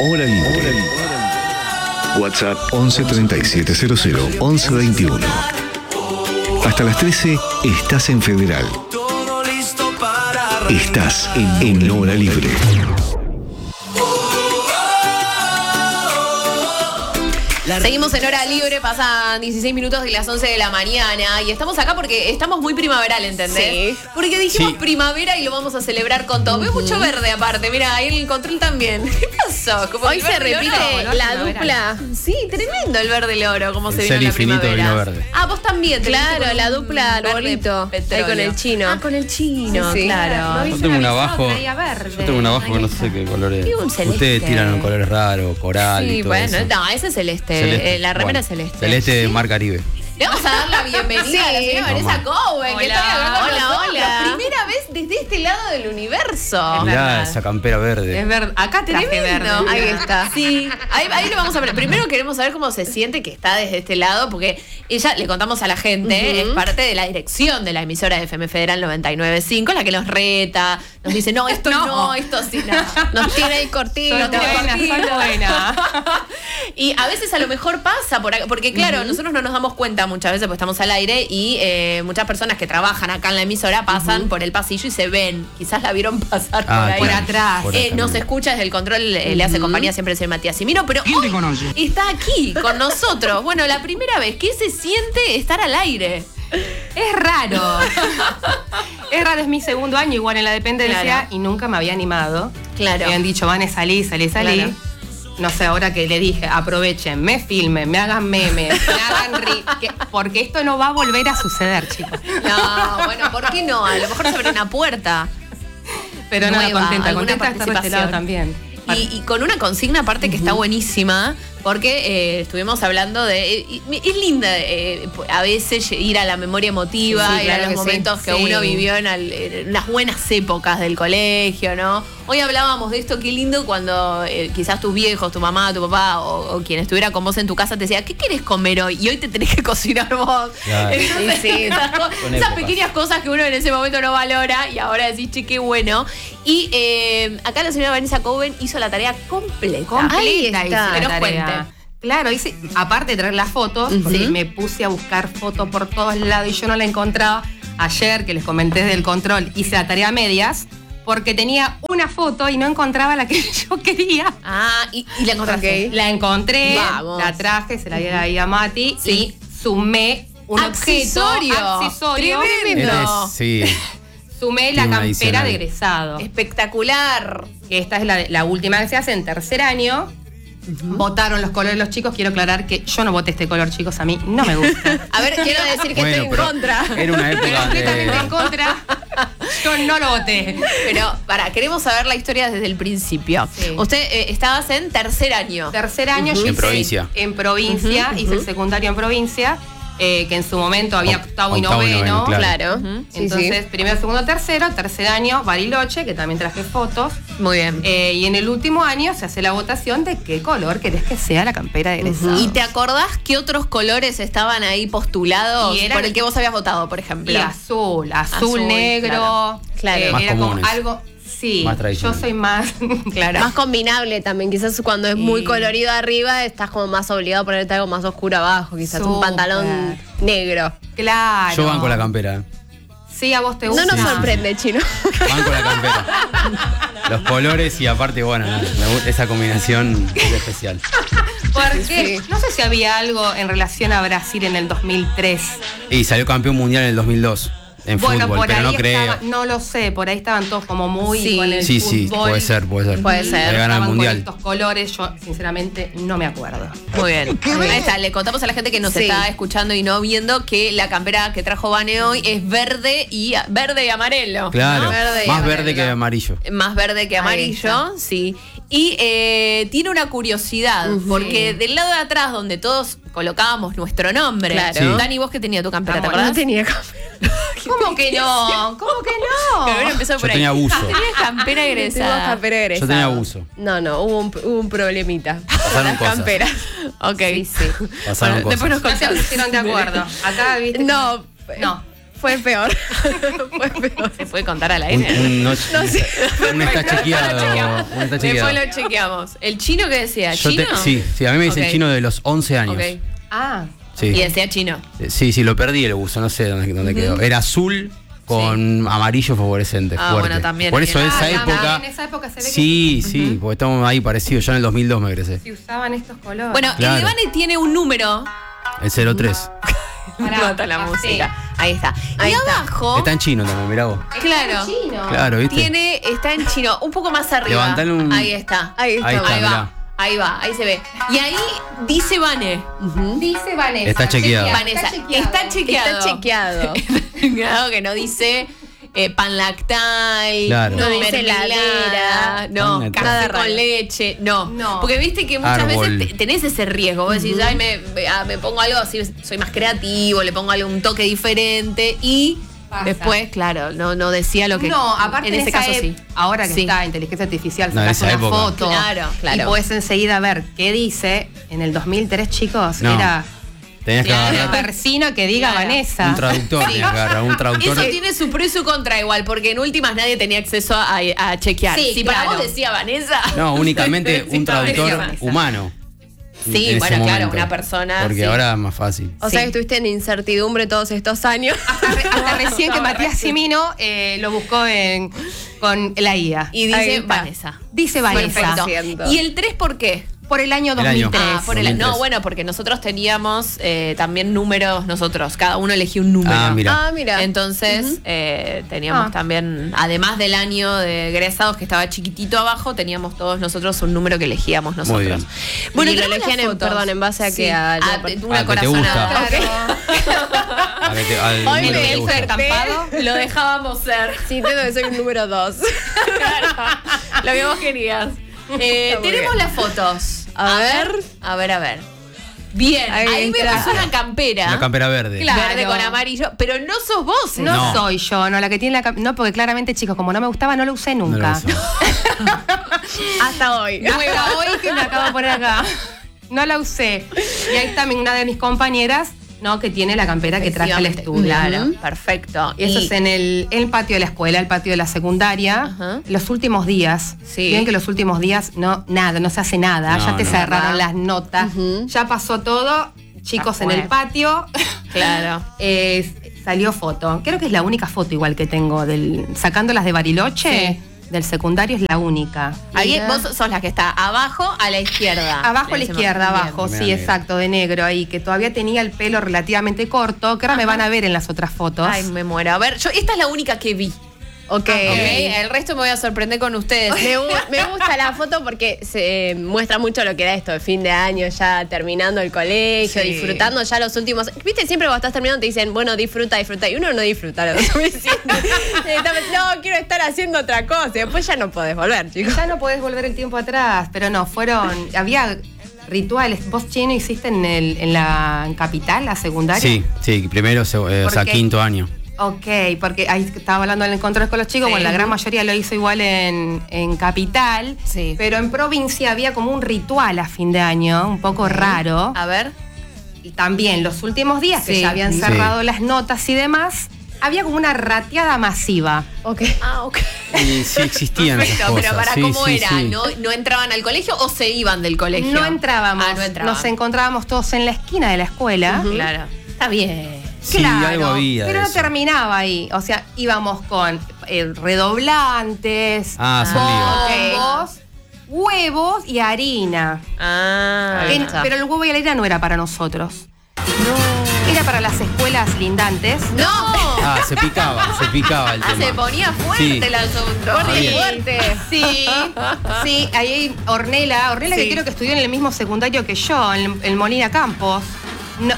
Hora Libre. WhatsApp 11 37 00 11 21. Hasta las 13 estás en Federal. Estás en Hora Libre. Seguimos en Hora Libre, pasan 16 minutos de las 11 de la mañana y estamos acá porque estamos muy primaveral, ¿entendés? Sí. Porque dijimos primavera y lo vamos a celebrar con todo. Veo mucho verde aparte, mira, ahí el control también. ¿Qué pasó? Como hoy se repite la dupla. Sí, tremendo el verde el oro, como se vino en la primavera. Vino verde. Ah, vos también. Claro, la dupla arbolito. Ahí con el chino. Ah, con el chino, sí, claro. Yo tengo un abajo. Yo tengo un abajo que no sé qué color es. Ustedes tiran colores raros, coral y todo bueno, eso. No, ese es celeste. La remera es celeste. Celeste de Mar Caribe. Le vamos a dar la bienvenida a la señora Vanessa Cowen, que está hablando con nosotros. Hola. Primera vez desde este lado del universo. Mirá esa campera verde. Es verdad. Acá traje verde. Ahí está. Sí, ahí lo vamos a ver. Primero queremos saber cómo se siente que está desde este lado, porque ella, le contamos a la gente, es parte de la dirección de la emisora de FM Federal 99.5, la que nos reta, nos dice, no, esto no, esto sí, no. Nos tiene ahí cortito. Soy buena. Y a veces a lo mejor pasa, porque claro, nosotros no nos damos cuenta muchas veces, porque estamos al aire y muchas personas que trabajan acá en la emisora pasan por el pasillo y se ven. Quizás la vieron pasar por ahí. Por atrás. Nos escucha desde el control, le hace compañía siempre el señor Matías Simino, pero hoy está aquí con nosotros. Bueno, la primera vez, ¿qué se siente estar al aire? Es raro. Es raro, es mi segundo año igual en la dependencia y nunca me había animado. Claro. Me habían dicho, Vane, salí. Claro. No sé, ahora que le dije, aprovechen, me filmen, me hagan memes, me hagan porque esto no va a volver a suceder, chicos. No, bueno, ¿por qué no? A lo mejor se abre una puerta. Pero no, contenta de estar de este lado también. Y con una consigna aparte que está buenísima, porque estuvimos hablando de... es linda a veces ir a la memoria emotiva, ir a los momentos que uno vivió en las buenas épocas del colegio, ¿no? Hoy hablábamos de esto, qué lindo cuando quizás tus viejos, tu mamá, tu papá o quien estuviera con vos en tu casa te decía, ¿qué querés comer hoy? Y hoy te tenés que cocinar vos. Claro. Entonces, esas pequeñas cosas que uno en ese momento no valora y ahora decís, che, qué bueno. Y acá la señora Vanessa Cowen hizo la tarea completa. Ahí está. Que nos cuente. Claro, aparte de traer las fotos, porque me puse a buscar fotos por todos lados y yo no la encontraba. Ayer, que les comenté del control, hice la tarea a medias, porque tenía una foto y no encontraba la que yo quería. Ah, y la encontraste. La encontré, Vamos. la traje, se la di ahí a Mati y sumé un accesorio. Tremendo. Sí. Sumé la campera de egresado. Espectacular. Que esta es la última que se hace en tercer año. Votaron los colores los chicos. Quiero aclarar que yo no voté este color, chicos. A mí no me gusta. A ver, quiero decir que estoy en contra. Era una época Usted también está en contra. Yo no lo voté. Pero, queremos saber la historia desde el principio. Sí. Usted estabas en tercer año. Tercer año yo En hice provincia. En provincia, hice el secundario en provincia. Que en su momento había octavo y noveno. Claro. Entonces, primero, segundo, tercer año, Bariloche, que también traje fotos. Muy bien. Y en el último año se hace la votación de qué color querés que sea la campera de egresado. ¿Y te acordás qué otros colores estaban ahí postulados por el que vos habías votado, por ejemplo? Y azul, negro. Claro. Más era como comunes. algo... Sí, Más yo tradicional. soy más... Claro. Más combinable también. Quizás cuando es muy colorido arriba, estás como más obligado a ponerte algo más oscuro abajo. Quizás un pantalón negro. Claro. Yo banco la campera. Sí, a vos te gusta. No nos sorprende, Chino. Banco la campera. Los colores y aparte, bueno, esa combinación es especial. Porque no sé si había algo en relación a Brasil en el 2003. Y salió campeón mundial en el 2002. En fútbol, por pero ahí no creo. No lo sé, por ahí estaban todos como muy con el Sí, fútbol. puede ser. Puede ser. Le gana el Estaban mundial. con estos colores, yo sinceramente no me acuerdo. Muy bien. Ahí está, le contamos a la gente que nos está escuchando y no viendo que la campera que trajo Vane hoy es verde y amarelo. Claro, ¿no? más verde que amarillo. Más verde que amarillo, sí. Y tiene una curiosidad, porque del lado de atrás, donde todos colocábamos nuestro nombre, Claro. Dani, vos que tenías tu campera, ¿te No acordás? tenía campera. ¿Cómo que no? ¿Cómo que no? Pero empezó por Yo tenía ahí. buzo. Tenías campera Tuvimos egresada. campera Yo egresada. tenía buzo. No, hubo un problemita. Pasaron Las cosas. camperas. Ok. Sí. Pasaron cosas. Después nos No se contás. pusieron de acuerdo. Acá, viste. No. No. Fue peor. ¿Se puede contar al aire? No sé. Un está chequeado. Después lo chequeamos. ¿El chino qué decía? ¿Chino? Sí, a mí me dice chino de los 11 años. Ok. Ah. Sí. Y decía chino. Sí, lo perdí el buzo, no sé dónde quedó. Era azul con amarillo fosforescente. Ah, fuerte. bueno, también. Por eso esa época. En esa época se ve Sí, porque estamos ahí parecidos. Yo en el 2002 me egresé. Si usaban estos colores. Bueno, Claro. el de Vane tiene un número. El 03. Nota la música. Ahí está. Ahí y está. abajo. Está en chino también, mirá vos. Claro. Claro, ¿viste? Está en chino, un poco más arriba. Levantale un- Ahí está. Ahí está. Ahí está, mirá. Ahí se ve. Y ahí dice Vane. Dice Vanessa. Está chequeado. Vanessa. Está chequeado. Está chequeado. Claro que no dice pan lactal, Claro. No dice mermelada, heladera, no, Pan café nada raro. con leche, no. No. Porque viste que muchas Árbol. veces tenés ese riesgo. Vos decís, ay, me pongo algo así, soy más creativo, le pongo algún toque diferente y Pasa. después, claro, no decía lo que. No, aparte en ese esa caso sí. Ahora que Sí. está inteligencia artificial, No, en sacas esa una época. foto Claro. y podés enseguida ver qué dice. En el 2003, chicos, No. era Tenías que Claro. el agarrar persino que diga Claro. Vanessa. un traductor. Tenías que agarrar un traductor. Eso tiene su pro y su contra igual, porque en últimas nadie tenía acceso a chequear. Sí, si para claro. vos decía Vanessa. No, únicamente Sí, un para traductor decía Vanessa. humano. Sí, en ese bueno, claro, momento. una persona. Porque sí. ahora es más fácil. O sea que estuviste en incertidumbre todos estos años. Hasta recién que Matías Simino lo buscó con la IA. Y Ahí dice está. Vanessa. Dice Vanessa. Perfecto. Siento. ¿Y el 3 por qué? Por el año El año. 2003. Por el 2003. No, bueno, porque nosotros teníamos también números nosotros. Cada uno elegía un número. Ah, mira. Mira. Entonces teníamos también, además del año de egresados que estaba chiquitito abajo, teníamos todos nosotros un número que elegíamos nosotros. Muy bien. Bueno, Y lo tenemos elegían las en, fotos. perdón, en base a Sí, que a a una que te corazonada. Claro. A ver, al Hoy número que me te gusta. estampado. Lo dejábamos ser. Sí, entiendo que soy un número 2. Lo que vos querías. muy Tenemos bien. las fotos. A ver. A ver. Bien, Ahí ahí está. vemos una campera. Una campera verde. Claro. Verde con amarillo, pero no sos vos. No, No. soy yo, no, la que tiene la no, porque claramente, chicos, como no me gustaba, no lo usé No lo nunca. uso. Hasta hoy. Nueva hoy que me acabo de poner acá. No la usé. Y ahí está una de mis compañeras, ¿no? Que tiene la campera que traje al estudio. Claro, perfecto. Y eso es en el patio de la escuela, el patio de la secundaria. Ajá. Los últimos días. Sí. Bien que los últimos días no se hace nada. No, ya te no. cerraron ¿Verdad? las notas. Ya pasó todo. Chicos Ya en fue. el patio. Claro. Salió foto. Creo que es la única foto igual que tengo sacando las de Bariloche. Sí. Del secundario es la única. Ahí Mira. vos sos la que está abajo a la izquierda. Abajo a la izquierda, Bien. abajo, Bien. sí, Mira, exacto, de negro ahí, que todavía tenía el pelo relativamente corto, que ahora me van a ver en las otras fotos. Ay, me muero. A ver, esta es la única que vi. Ok. El resto me voy a sorprender con ustedes. Me gusta la foto porque se muestra mucho lo que era esto de fin de año, ya terminando el colegio, Sí. disfrutando ya los últimos. Viste, siempre cuando estás terminando te dicen, bueno, disfruta. Y uno no disfruta lo suficiente. No, quiero estar haciendo otra cosa. Y después ya no podés volver, chicos. Ya no podés volver el tiempo atrás, pero no, había rituales. ¿Vos, Chino, hiciste en Capital, la secundaria? Sí, primero, o sea, qué? quinto año. Ok, porque ahí estaba hablando en encuentros con los chicos, Sí. bueno, la gran mayoría lo hizo igual en Capital, Sí. pero en provincia había como un ritual a fin de año, un poco raro. A ver. Y también los últimos días, que Sí. ya habían Sí. cerrado las notas y demás, había como una rateada masiva. Ok. Ah, ok. Y sí existían esas Perfecto, cosas. pero para Sí, cómo sí, era, sí. ¿No entraban al colegio o se iban del colegio? No entrábamos, Ah, no entraban. nos encontrábamos todos en la esquina de la escuela. Claro. Está bien. Sí, Claro, algo había. pero de no eso. terminaba ahí. O sea, íbamos con redoblantes, Ah, son líos. bombos, huevos y harina. Ah, Pero el huevo y la harina no era para nosotros. No. Era para las escuelas lindantes. ¡No! Ah, se picaba el Ah, tema. se ponía fuerte Sí. el asunto. Está bien. Fuerte. Sí, sí, ahí hay Ornella Sí. que creo que estudió en el mismo secundario que yo, en Molina Campos. No.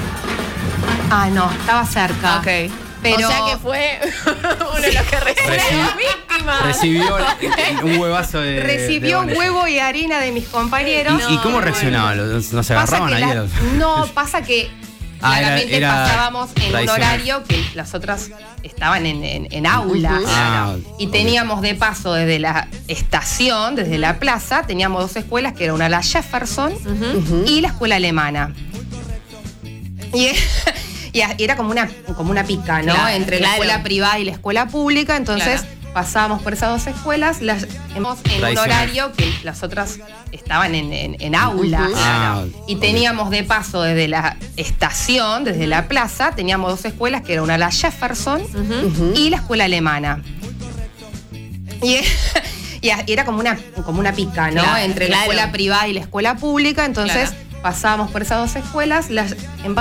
Ah, no, estaba cerca. Ok. Pero O sea que fue uno de los que Recibió- Recibió un huevazo de. recibió de Vanessa. huevo y harina de mis compañeros. ¿Y cómo reaccionaban? ¿No se agarraban ahí? No, pasa que Ah, claramente era pasábamos en un tradicional. horario que las otras estaban en aula. Ah, Y teníamos de paso desde la estación, desde la plaza, teníamos dos escuelas, que era una la Jefferson y la escuela alemana. Y era como una pica, ¿no? Claro, entre la escuela privada y la escuela pública. Entonces pasábamos por esas dos escuelas, las hemos en un horario que las otras estaban en aulas. Y teníamos de paso desde la estación, desde la plaza, teníamos dos escuelas, que era una la Jefferson y la escuela alemana. Y era como una pica, ¿no? Entre la escuela privada y la escuela pública. Entonces pasábamos por esas dos escuelas,